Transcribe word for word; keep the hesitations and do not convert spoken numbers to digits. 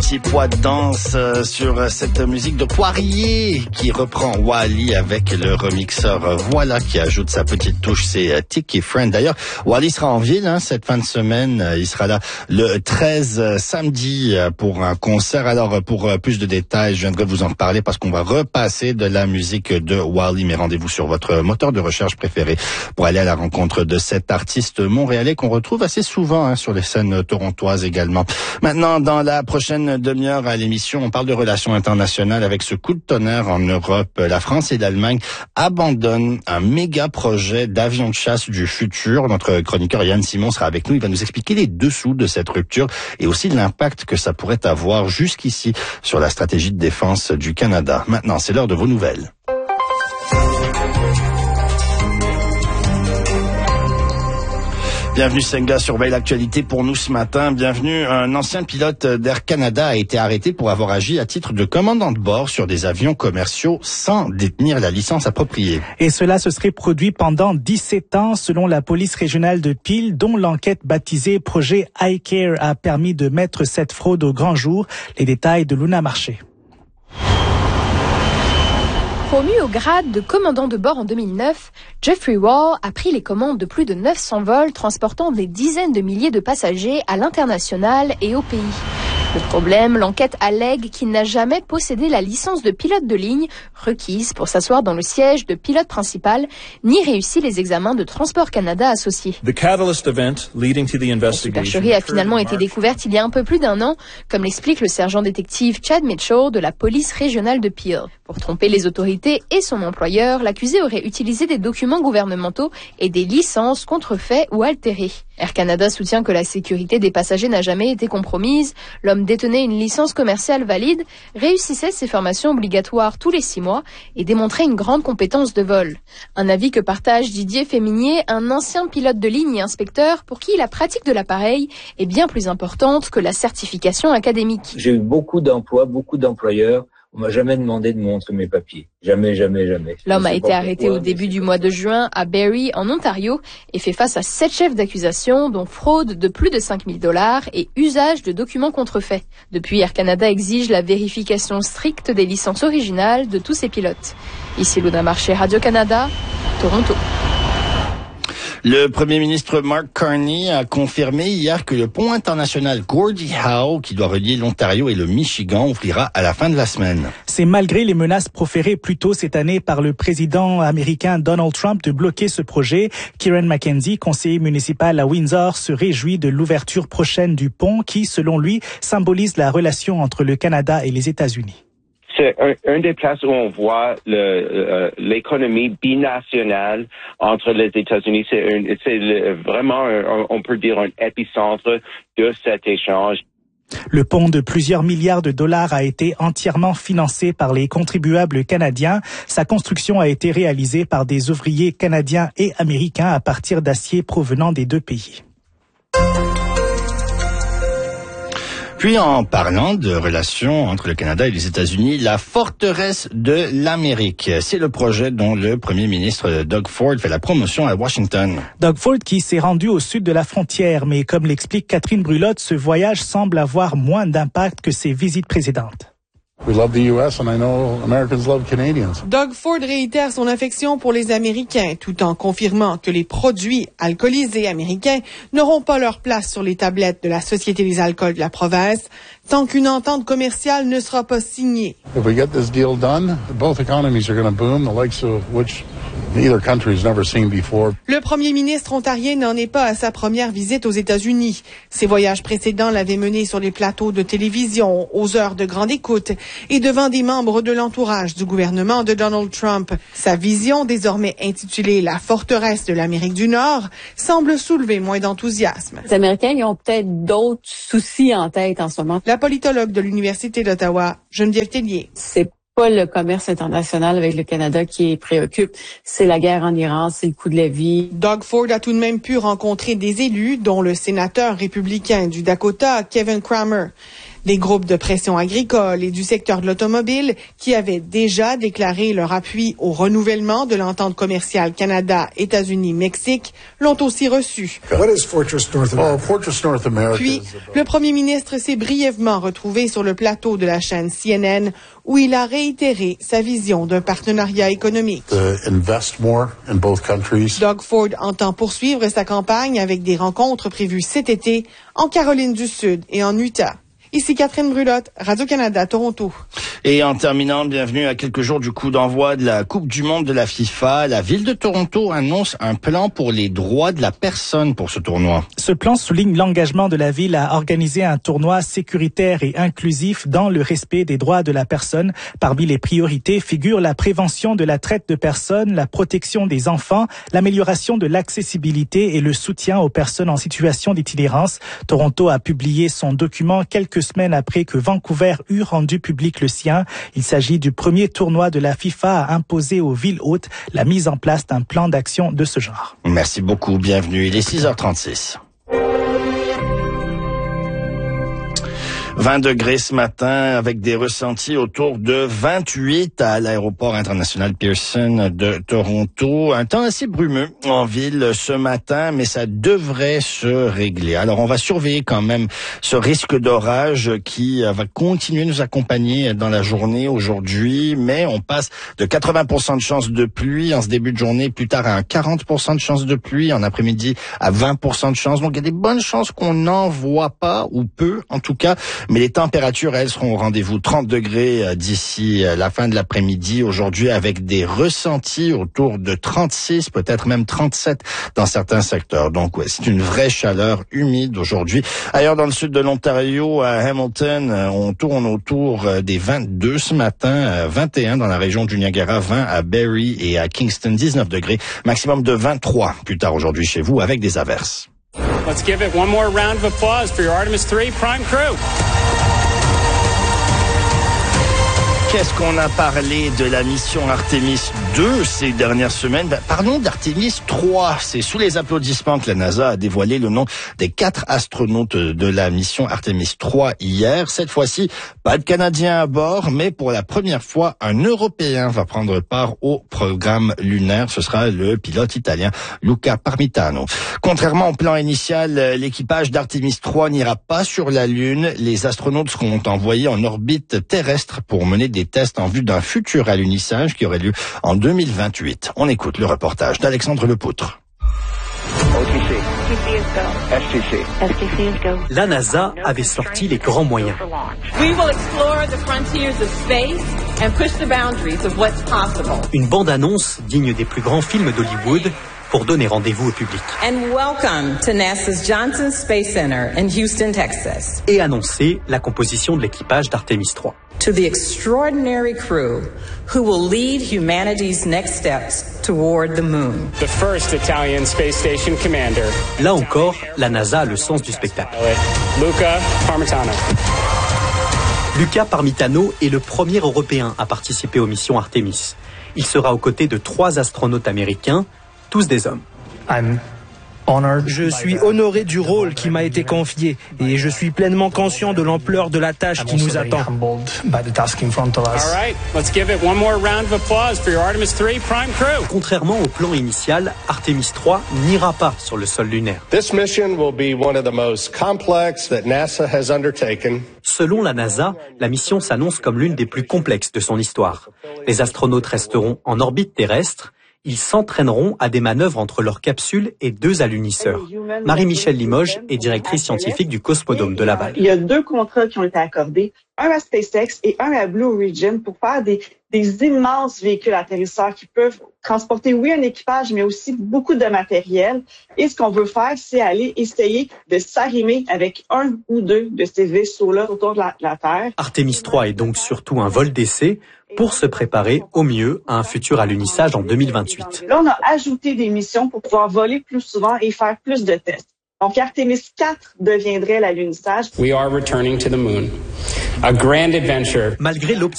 petit poids de danse euh, sur cette musique de Poirier qui reprend Wally avec le remixeur Voilà qui ajoute sa petite touche, c'est euh, Tiki Friend. D'ailleurs, Wally sera en ville hein, cette fin de semaine. Il sera là le treize euh, samedi euh, pour un concert. Alors pour euh, plus de détails, je viendrai vous en reparler parce qu'on va repasser de la musique de Wally. Mais rendez-vous sur votre moteur de recherche préféré pour aller à la rencontre de cet artiste montréalais qu'on retrouve assez souvent hein, sur les scènes torontoises également. Maintenant, dans la prochaine demi-heure à l'émission, on parle de relations internationales avec ce coup de tonnerre en Europe. La France et l'Allemagne abandonnent un méga projet d'avion de chasse du futur. Notre chroniqueur Yann Simon sera avec nous. Il va nous expliquer les dessous de cette rupture et aussi l'impact que ça pourrait avoir jusqu'ici sur la stratégie de défense du Canada. Maintenant, c'est l'heure de vos nouvelles. Bienvenue, Senga surveille l'actualité pour nous ce matin. Bienvenue, un ancien pilote d'Air Canada a été arrêté pour avoir agi à titre de commandant de bord sur des avions commerciaux sans détenir la licence appropriée. Et cela se serait produit pendant dix-sept ans selon la police régionale de Peel, dont l'enquête baptisée Projet iCare a permis de mettre cette fraude au grand jour. Les détails de Luna Marché. Promu au grade de commandant de bord en deux mille neuf, Jeffrey Wall a pris les commandes de plus de neuf cents vols transportant des dizaines de milliers de passagers à l'international et au pays. Le problème, l'enquête allègue qu'il n'a jamais possédé la licence de pilote de ligne requise pour s'asseoir dans le siège de pilote principal, ni réussi les examens de Transport Canada associés. The catalyst event leading to the investigation. La supercherie a finalement été découverte il y a un peu plus d'un an, comme l'explique le sergent détective Chad Mitchell de la police régionale de Peel. Pour tromper les autorités et son employeur, l'accusé aurait utilisé des documents gouvernementaux et des licences contrefaits ou altérées. Air Canada soutient que la sécurité des passagers n'a jamais été compromise. L'homme détenait une licence commerciale valide, réussissait ses formations obligatoires tous les six mois et démontrait une grande compétence de vol. Un avis que partage Didier Féminier, un ancien pilote de ligne et inspecteur pour qui la pratique de l'appareil est bien plus importante que la certification académique. J'ai eu beaucoup d'emplois, beaucoup d'employeurs. On m'a jamais demandé de montrer mes papiers. Jamais, jamais, jamais. L'homme a été arrêté au début du mois de juin à Barrie, en Ontario, et fait face à sept chefs d'accusation, dont fraude de plus de cinq mille dollars et usage de documents contrefaits. Depuis, Air Canada exige la vérification stricte des licences originales de tous ses pilotes. Ici Luna Marché, Radio-Canada, Toronto. Le premier ministre Mark Carney a confirmé hier que le pont international Gordie Howe, qui doit relier l'Ontario et le Michigan, ouvrira à la fin de la semaine. C'est malgré les menaces proférées plus tôt cette année par le président américain Donald Trump de bloquer ce projet. Kieran McKenzie, conseiller municipal à Windsor, se réjouit de l'ouverture prochaine du pont qui, selon lui, symbolise la relation entre le Canada et les États-Unis. C'est un, un des places où on voit le, euh, l'économie binationale entre les États-Unis. C'est, un, c'est le, vraiment, un, on peut dire, un épicentre de cet échange. Le pont de plusieurs milliards de dollars a été entièrement financé par les contribuables canadiens. Sa construction a été réalisée par des ouvriers canadiens et américains à partir d'acier provenant des deux pays. Puis en parlant de relations entre le Canada et les États-Unis, la forteresse de l'Amérique, c'est le projet dont le premier ministre Doug Ford fait la promotion à Washington. Doug Ford qui s'est rendu au sud de la frontière, mais comme l'explique Catherine Brulotte, ce voyage semble avoir moins d'impact que ses visites précédentes. We love the U S and I know Americans love Canadians. Doug Ford réitère son affection pour les Américains tout en confirmant que les produits alcoolisés américains n'auront pas leur place sur les tablettes de la Société des alcools de la province tant qu'une entente commerciale ne sera pas signée. If we get this deal done, both economies are going to boom, the likes of which neither country's never seen before. Le premier ministre ontarien n'en est pas à sa première visite aux États-Unis. Ses voyages précédents l'avaient mené sur les plateaux de télévision, aux heures de grande écoute et devant des membres de l'entourage du gouvernement de Donald Trump. Sa vision, désormais intitulée « La forteresse de l'Amérique du Nord », semble soulever moins d'enthousiasme. Les Américains, ils ont peut-être d'autres soucis en tête en ce moment. La politologue de l'Université d'Ottawa, Geneviève Tellier. C'est pas le commerce international avec le Canada qui préoccupe, c'est la guerre en Iran, c'est le coût de la vie. Doug Ford a tout de même pu rencontrer des élus, dont le sénateur républicain du Dakota, Kevin Cramer. Des groupes de pression agricole et du secteur de l'automobile qui avaient déjà déclaré leur appui au renouvellement de l'entente commerciale Canada-États-Unis-Mexique l'ont aussi reçu. What is Fortress North America? Oh, Fortress North America. Puis, le premier ministre s'est brièvement retrouvé sur le plateau de la chaîne C N N où il a réitéré sa vision d'un partenariat économique. To invest more in both countries. Doug Ford entend poursuivre sa campagne avec des rencontres prévues cet été en Caroline du Sud et en Utah. Ici Catherine Brulotte, Radio-Canada, Toronto. Et en terminant, bienvenue à quelques jours du coup d'envoi de la Coupe du Monde de la FIFA. La ville de Toronto annonce un plan pour les droits de la personne pour ce tournoi. Ce plan souligne l'engagement de la ville à organiser un tournoi sécuritaire et inclusif dans le respect des droits de la personne. Parmi les priorités figurent la prévention de la traite de personnes, la protection des enfants, l'amélioration de l'accessibilité et le soutien aux personnes en situation d'itinérance. Toronto a publié son document quelques semaines après que Vancouver eut rendu public le sien. Il s'agit du premier tournoi de la FIFA à imposer aux villes hôtes la mise en place d'un plan d'action de ce genre. Merci beaucoup, bienvenue. Il est six heures trente-six. vingt degrés ce matin avec des ressentis autour de vingt-huit à l'aéroport international Pearson de Toronto. Un temps assez brumeux en ville ce matin, mais ça devrait se régler. Alors on va surveiller quand même ce risque d'orage qui va continuer de nous accompagner dans la journée aujourd'hui, mais on passe de quatre-vingts pour cent de chances de pluie en ce début de journée, plus tard à un quarante pour cent de chances de pluie, en après-midi à vingt pour cent de chances. Donc il y a des bonnes chances qu'on n'en voit pas, ou peu en tout cas. Mais les températures, elles, seront au rendez-vous. trente degrés d'ici la fin de l'après-midi aujourd'hui, avec des ressentis autour de trente-six, peut-être même trente-sept dans certains secteurs. Donc, ouais, c'est une vraie chaleur humide aujourd'hui. Ailleurs dans le sud de l'Ontario, à Hamilton, on tourne autour des vingt-deux ce matin, vingt et un dans la région du Niagara, vingt à Barrie et à Kingston, dix-neuf degrés, maximum de vingt-trois plus tard aujourd'hui chez vous, avec des averses. Let's give it one more round of applause for your Artemis three Prime Crew. Qu'est-ce qu'on a parlé de la mission Artemis deux ces dernières semaines? Ben, parlons d'Artemis trois. C'est sous les applaudissements que la NASA a dévoilé le nom des quatre astronautes de la mission Artemis trois hier. Cette fois-ci, pas de Canadiens à bord, mais pour la première fois, un Européen va prendre part au programme lunaire. Ce sera le pilote italien Luca Parmitano. Contrairement au plan initial, l'équipage d'Artemis trois n'ira pas sur la Lune. Les astronautes seront envoyés en orbite terrestre pour mener des tests en vue d'un futur alunissage qui aurait lieu en deux mille vingt-huit. On écoute le reportage d'Alexandre Lepoutre. La NASA avait sorti les grands moyens. Une bande-annonce digne des plus grands films d'Hollywood pour donner rendez-vous au public. And welcome to NASA's Johnson Space Center in Houston, Texas. Et annoncer la composition de l'équipage d'Artemis trois. To the extraordinary crew who will lead humanity's next steps toward the moon. The first Italian space station commander. Là encore, la NASA a le sens du spectacle. Luca Parmitano. Luca Parmitano est le premier Européen à participer aux missions Artemis. Il sera aux côtés de trois astronautes américains, tous des hommes. Je suis honoré du rôle qui m'a été confié et je suis pleinement conscient de l'ampleur de la tâche qui nous attend. Contrairement au plan initial, Artemis trois n'ira pas sur le sol lunaire. Selon la NASA, la mission s'annonce comme l'une des plus complexes de son histoire. Les astronautes resteront en orbite terrestre. Ils s'entraîneront à des manœuvres entre leur capsule et deux alunisseurs. Marie-Michelle Limoges est directrice scientifique du Cosmodome de Laval. Il y a deux contrats qui ont été accordés, un à SpaceX et un à Blue Origin pour faire des, des immenses véhicules atterrisseurs qui peuvent transporter, oui, un équipage, mais aussi beaucoup de matériel. Et ce qu'on veut faire, c'est aller essayer de s'arrimer avec un ou deux de ces vaisseaux-là autour de la, la Terre. Artemis trois est donc surtout un vol d'essai pour se préparer au mieux à un futur alunissage en deux mille vingt-huit. Là, on a ajouté des missions pour pouvoir voler plus souvent et faire plus de tests. Donc, Artemis quatre deviendrait l'alunissage. We are returning to the moon. A grand adventure. Malgré l'optimisme